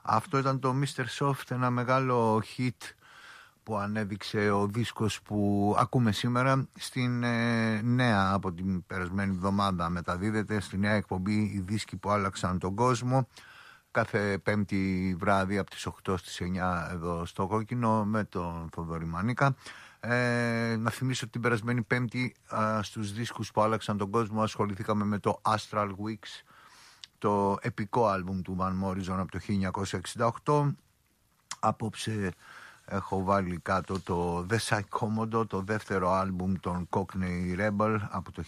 Αυτό ήταν το Mr. Soft, ένα μεγάλο hit που ανέδειξε ο δίσκος που ακούμε σήμερα στην νέα, από την περασμένη εβδομάδα μεταδίδεται στη νέα εκπομπή οι δίσκοι που άλλαξαν τον κόσμο, κάθε πέμπτη βράδυ από τις 8 στις 9 εδώ στο Κόκκινο με τον Θοδωρή Μανίκα. Να θυμίσω ότι την περασμένη πέμπτη στους δίσκους που άλλαξαν τον κόσμο ασχοληθήκαμε με το Astral Weeks, το επικό άλμπουμ του Van Morrison από το 1968. Απόψε έχω βάλει κάτω το The Psychomodo, το δεύτερο άλμπουμ των Cockney Rebel από το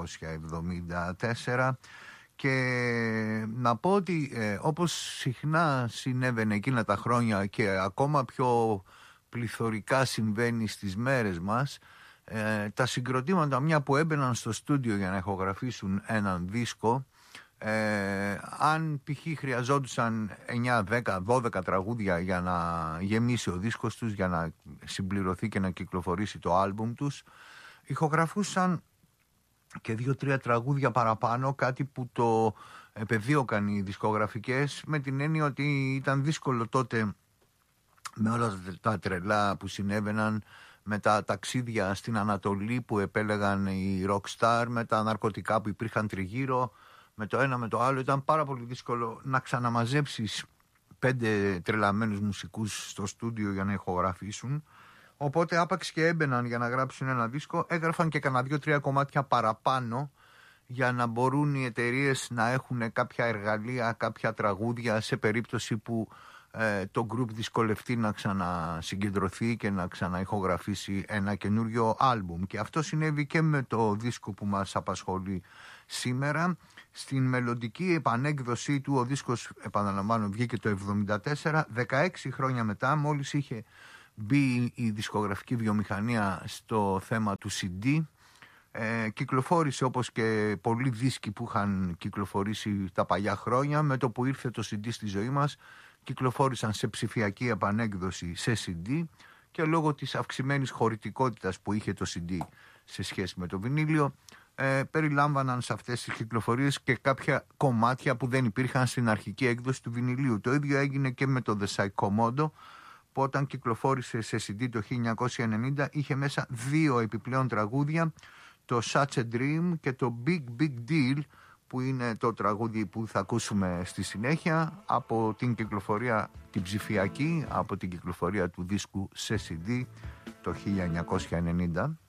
1974. Και να πω ότι όπως συχνά συνέβαινε εκείνα τα χρόνια και ακόμα πιο πληθωρικά συμβαίνει στις μέρες μας, τα συγκροτήματα μια που έμπαιναν στο στούντιο για να ηχογραφήσουν έναν δίσκο, αν π.χ. χρειαζόντουσαν 9, 10, 12 τραγούδια για να γεμίσει ο δίσκος τους, για να συμπληρωθεί και να κυκλοφορήσει το άλμπουμ τους, ηχογραφούσαν και 2-3 τραγούδια παραπάνω, κάτι που το επεδίωκαν οι δισκογραφικές, με την έννοια ότι ήταν δύσκολο τότε, με όλα τα τρελά που συνέβαιναν, με τα ταξίδια στην Ανατολή που επέλεγαν οι rockstar, με τα ναρκωτικά που υπήρχαν τριγύρω, με το ένα με το άλλο, ήταν πάρα πολύ δύσκολο να ξαναμαζέψεις 5 τρελαμένους μουσικούς στο στούντιο για να ηχογραφήσουν. Οπότε άπαξ και έμπαιναν για να γράψουν ένα δίσκο, έγραφαν και κανένα 2-3 κομμάτια παραπάνω για να μπορούν οι εταιρείες να έχουν κάποια εργαλεία, κάποια τραγούδια σε περίπτωση που το group δυσκολευτεί να ξανασυγκεντρωθεί και να ξαναηχογραφήσει ένα καινούριο άλμπουμ. Και αυτό συνέβη και με το δίσκο που μας απασχολεί σήμερα. Στην μελλοντική επανέκδοσή του, ο δίσκος, επαναλαμβάνω, βγήκε το 1974, 16 χρόνια μετά, μόλις είχε μπει η δισκογραφική βιομηχανία στο θέμα του CD. Κυκλοφόρησε όπως και πολλοί δίσκοι που είχαν κυκλοφορήσει τα παλιά χρόνια. Με το που ήρθε το CD στη ζωή μας, κυκλοφόρησαν σε ψηφιακή επανέκδοση σε CD, και λόγω της αυξημένης χωρητικότητας που είχε το CD σε σχέση με το βινίλιο, περιλάμβαναν σε αυτές τις κυκλοφορίες και κάποια κομμάτια που δεν υπήρχαν στην αρχική έκδοση του βινιλίου. Το ίδιο έγινε και με το The Psychomodo, που όταν κυκλοφόρησε σε CD το 1990 είχε μέσα 2 επιπλέον τραγούδια, το Such a Dream και το Big Big Deal, που είναι το τραγούδι που θα ακούσουμε στη συνέχεια από την κυκλοφορία την ψηφιακή, από την κυκλοφορία του δίσκου σε CD το 1990.